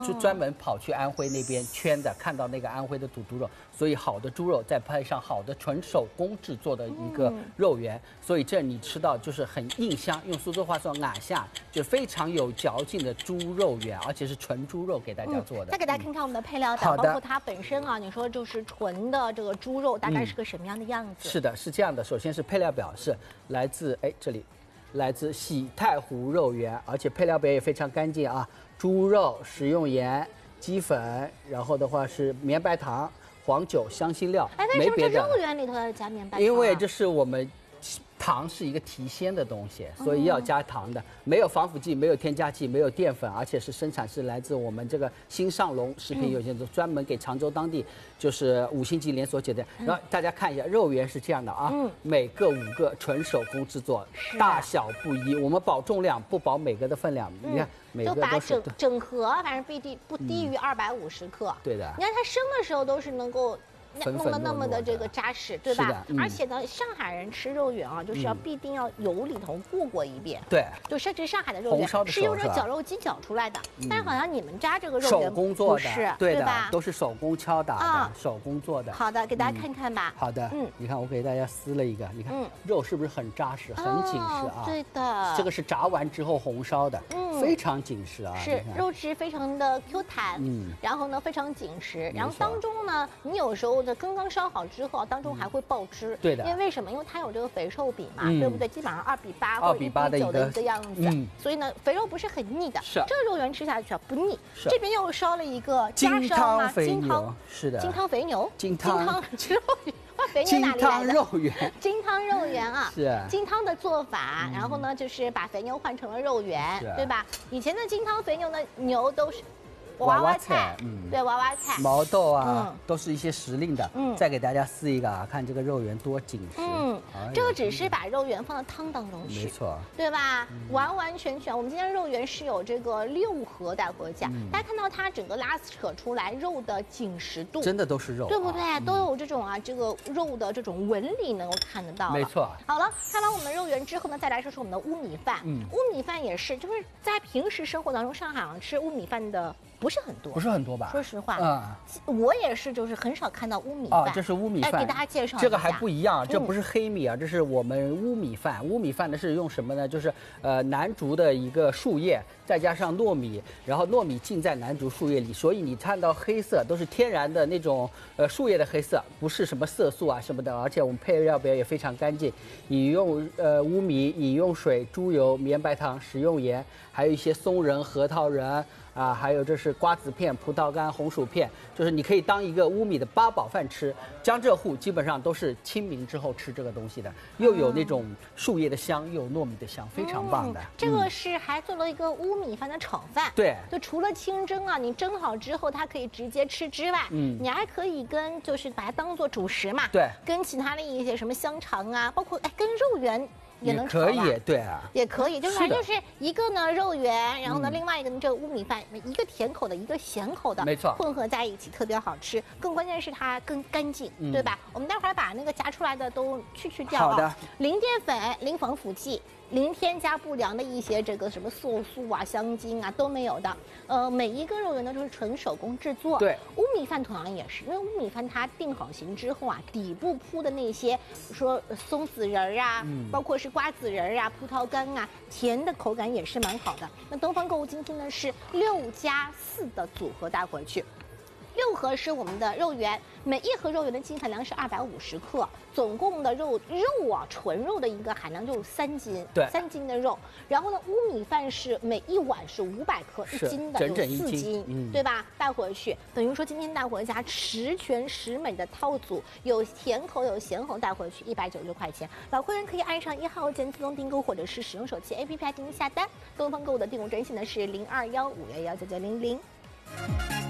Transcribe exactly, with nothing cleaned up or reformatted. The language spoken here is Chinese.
就专门跑去安徽那边圈的，看到那个安徽的土猪肉，所以好的猪肉再配上好的纯手工制作的一个肉圆，嗯、所以这你吃到就是很硬香，用苏州话说俺下，就非常有嚼劲的猪肉圆，而且是纯猪肉给大家做的。 再、嗯、给大家看看我们的配料表，包括它本身啊，你说就是纯的这个猪肉，大概是个什么样的样子？嗯、 是的，是这样的。首先是配料表是来自哎这里。来自喜太湖肉圆，而且配料表也非常干净啊！猪肉、食用盐、鸡粉，然后的话是绵白糖、黄酒、香辛料。 哎，为什么这肉圆里头要加绵白糖？ 因为这是我们糖是一个提鲜的东西，所以要加糖的。没有防腐剂，没有添加剂，没有淀粉，而且是生产是来自我们这个新上龙食品有限公司，专门给常州当地就是五星级连锁酒店。然后大家看一下，肉圆是这样的啊，每个五个，纯手工制作，大小不一，我们保重量，不保每个的分量。你看。每个都把整整盒，反正不低不低于二百五十克。 对的。 你看它生的时候都是能够弄得那么的这个扎实，对吧？ 嗯、 而且呢，上海人吃肉圆啊，就是要必定要油里头过过一遍。 对。 就甚至上海的肉圆是用这个绞肉机绞出来的，嗯、但是好像你们家这个肉圆手工做的， 是， 对的，吧？ 都是手工敲打的，啊、手工做的。 好的，给大家看看吧。 嗯、好的，嗯，你看我给大家撕了一个，你看，嗯、肉是不是很扎实、很紧实啊？ 哦、对的。 这个是炸完之后红烧的，嗯，非常紧实啊。 是肉质非常的 Q 弹，嗯，然后呢非常紧实，然后当中呢，你有时候的刚刚烧好之后，当中还会爆汁， 对的， 因为为什么？因为它有这个肥瘦比嘛，对不对？基本上二比八或者一比九的一个样子，所以呢，肥肉不是很腻的。是这个肉圆吃下去啊不腻。是这边又烧了一个金汤肥牛， 是的， 金汤肥牛， 金汤肉圆。肥牛哪里来的？ 肉圆， 金汤肉圆啊， 是金汤的做法。然后呢，就是把肥牛换成了肉圆，对吧？以前的金汤肥牛呢，牛都是娃娃菜，嗯，对，娃娃菜、 毛豆啊，都是一些时令的。嗯，再给大家撕一个啊，看这个肉圆多紧实。 嗯，这个只是把肉圆放到汤当中去， 没错， 对吧？完完全全，我们今天肉圆是有这个六盒带回家，大家看到它整个拉扯出来肉的紧实度， 真的都是肉， 对不对？都有这种啊，这个肉的这种纹理能够看得到。 没错。 好了，看完我们的肉圆之后呢，再来说说我们的乌米饭。嗯，乌米饭也是，就是在平时生活当中，上海啊吃乌米饭的不是很多， 不是很多吧？ 说实话，嗯，我也是，就是很少看到乌米饭。 啊，这是乌米饭， 哎，给大家介绍一下。 这个还不一样，这不是黑米啊，这是我们乌米饭。乌米饭呢是用什么呢？就是呃南竹的一个树叶，再加上糯米，然后糯米浸在南竹树叶里，所以你看到黑色都是天然的那种呃树叶的黑色，不是什么色素啊什么的。而且我们配料表也非常干净，饮用呃乌米、饮用水、猪油、绵白糖、食用盐，还有一些松仁、核桃仁。啊，还有这是瓜子片、葡萄干、红薯片，就是你可以当一个乌米的八宝饭吃。江浙沪基本上都是清明之后吃这个东西的，又有那种树叶的香，又有糯米的香，非常棒的。嗯、 这个是还做了一个乌米饭的炒饭， 对， 就除了清蒸啊，你蒸好之后它可以直接吃之外，嗯，你还可以跟就是把它当做主食嘛， 对， 跟其他的一些什么香肠啊，包括哎跟肉圆。也能可以，对啊， 也可以，就是反正就是一个呢肉圆，然后呢另外一个呢这个乌米饭，一个甜口的，一个咸口的， 没错， 混合在一起特别好吃。更关键是它更干净，对吧？我们待会儿把那个夹出来的都去去掉啊。 好的， 零淀粉、零防腐剂。零添加不良的一些这个什么色素啊、香精啊都没有的，呃，每一个肉圆呢都是纯手工制作。 对， 乌米饭同样也是，因为乌米饭它定好型之后啊，底部铺的那些说松子仁儿啊，嗯、包括是瓜子仁儿啊、葡萄干啊，甜的口感也是蛮好的。那东方购物今天呢是六加四的组合带回去。六盒是我们的肉圆，每一盒肉圆的净含量是二百五十克，总共的肉肉啊，纯肉的一个含量就有三斤， 对， 三斤的肉。然后呢，乌米饭是每一碗是五百克，一斤的有四斤，嗯、对吧？带回去等于说今天带回家十全十美的套组，有甜口有咸口，带回去一百九十块钱。老会员可以按上一号键自动订购，或者是使用手机 A P P 进行下单。东方购物的订购专线呢是零二幺五幺幺九九零零。